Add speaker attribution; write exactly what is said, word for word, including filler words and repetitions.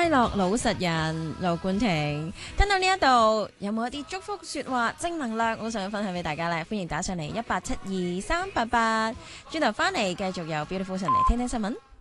Speaker 1: 快樂老實人盧冠廷。聽到呢一度有冇一啲祝福說話正能量我想分享俾大家呢？歡迎打上嚟一八七二三八八，轉頭翻嚟繼續有 Beautiful 神嚟聽聽新聞。